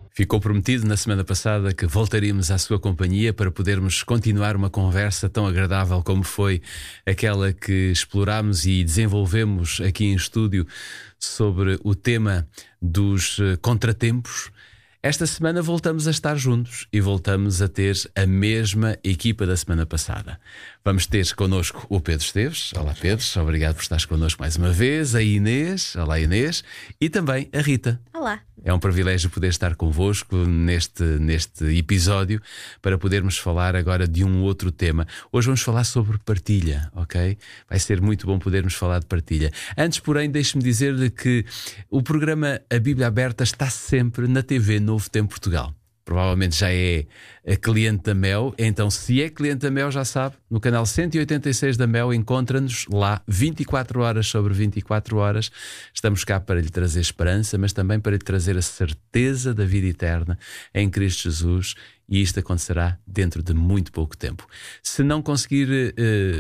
Ficou prometido na semana passada que voltaríamos à sua companhia para podermos continuar uma conversa tão agradável como foi aquela que explorámos e desenvolvemos aqui em estúdio sobre o tema dos contratempos. Esta semana voltamos a estar juntos e voltamos a ter a mesma equipa da semana passada. Vamos ter connosco o Pedro Esteves. Olá, Pedro, obrigado por estares connosco mais uma vez. A Inês, olá Inês, e também a Rita. Olá. É um privilégio poder estar convosco neste episódio para podermos falar agora de um outro tema. Hoje vamos falar sobre partilha, ok? Vai ser muito bom podermos falar de partilha. Antes, porém, deixe-me dizer-lhe que o programa A Bíblia Aberta está sempre na TV Novo Tempo Portugal. Provavelmente já é cliente da Mel, então se é cliente da Mel já sabe, no canal 186 da Mel encontra-nos lá 24 horas sobre 24 horas. Estamos cá para lhe trazer esperança, mas também para lhe trazer a certeza da vida eterna em Cristo Jesus, e isto acontecerá dentro de muito pouco tempo. Se não conseguir,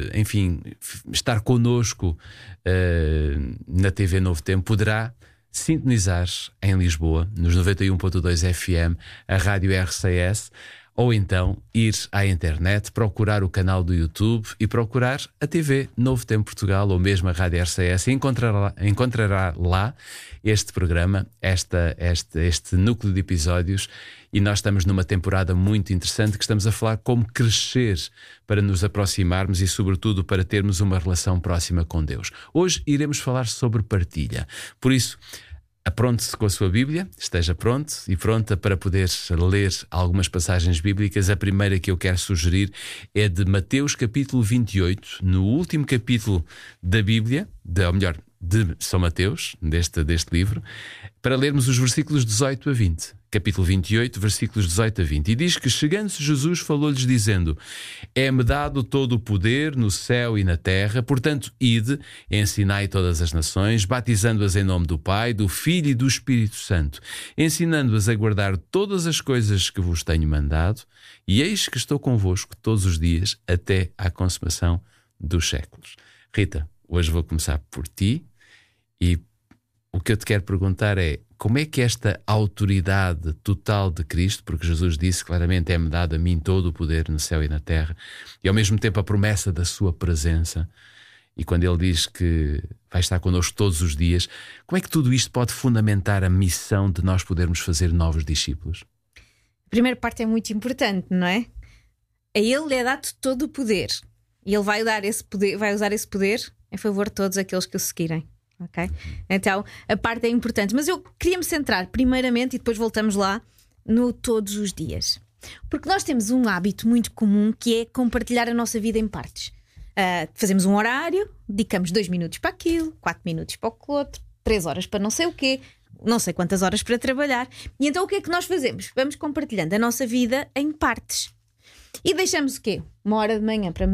estar connosco na TV Novo Tempo, poderá sintonizar em Lisboa, nos 91.2 FM, a Rádio RCS, ou então ir à internet, procurar o canal do YouTube e procurar a TV Novo Tempo Portugal ou mesmo a Rádio RCS e encontrará lá este programa, este núcleo de episódios. E nós estamos numa temporada muito interessante que estamos a falar como crescer para nos aproximarmos e, sobretudo, para termos uma relação próxima com Deus. Hoje iremos falar sobre partilha. Por isso, apronte-se com a sua Bíblia, esteja pronto e pronta para poder ler algumas passagens bíblicas. A primeira que eu quero sugerir é de Mateus capítulo 28, no último capítulo da Bíblia, de São Mateus, deste livro, para lermos os versículos 18 a 20. Capítulo 28, versículos 18 a 20. E diz que, chegando-se Jesus, falou-lhes dizendo: É-me dado todo o poder no céu e na terra, portanto, ide, ensinai todas as nações, batizando-as em nome do Pai, do Filho e do Espírito Santo, ensinando-as a guardar todas as coisas que vos tenho mandado, e eis que estou convosco todos os dias, até à consumação dos séculos. Rita, hoje vou começar por ti, e o que eu te quero perguntar é: como é que esta autoridade total de Cristo, porque Jesus disse claramente: é-me dado a mim todo o poder no céu e na terra, e ao mesmo tempo a promessa da sua presença, e quando ele diz que vai estar connosco todos os dias, como é que tudo isto pode fundamentar a missão de nós podermos fazer novos discípulos? A primeira parte é muito importante, não é? A ele é dado todo o poder, e ele vai usar esse poder em favor de todos aqueles que o seguirem. Okay? Então a parte é importante, mas eu queria me centrar primeiramente, e depois voltamos lá, no todos os dias, porque nós temos um hábito muito comum que é compartilhar a nossa vida em partes. Fazemos um horário, dedicamos 2 minutos para aquilo, 4 minutos para o outro, 3 horas para não sei o quê, não sei quantas horas para trabalhar. E então o que é que nós fazemos? Vamos compartilhando a nossa vida em partes e deixamos o quê? 1 hora de manhã para